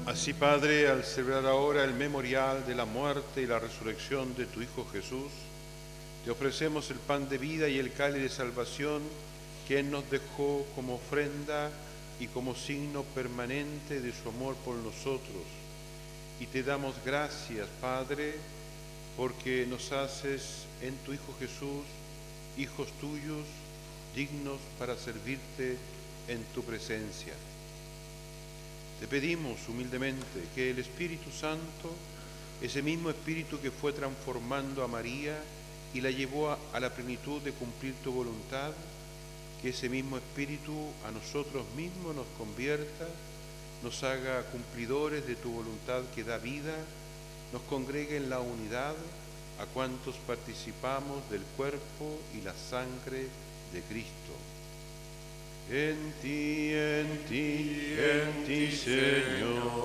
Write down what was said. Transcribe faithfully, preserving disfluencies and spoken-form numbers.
Así, Padre, al celebrar ahora el memorial de la muerte y la resurrección de tu Hijo Jesús, te ofrecemos el pan de vida y el cáliz de salvación que Él nos dejó como ofrenda y como signo permanente de su amor por nosotros. Y te damos gracias, Padre, porque nos haces en tu Hijo Jesús, hijos tuyos, dignos para servirte en tu presencia. Te pedimos humildemente que el Espíritu Santo, ese mismo Espíritu que fue transformando a María y la llevó a, a la plenitud de cumplir tu voluntad, que ese mismo Espíritu a nosotros mismos nos convierta, nos haga cumplidores de tu voluntad que da vida, nos congregue en la unidad a cuantos participamos del cuerpo y la sangre de Cristo. En ti, en ti, en ti, Señor,